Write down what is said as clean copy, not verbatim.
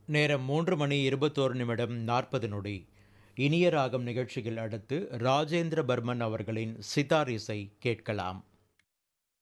நேரம் 3:21:40. இனிய ராகம் நிகழ்ச்சியில் அடுத்து ராஜேந்திர பர்மன் அவர்களின் சிதார் இசை கேட்கலாம்.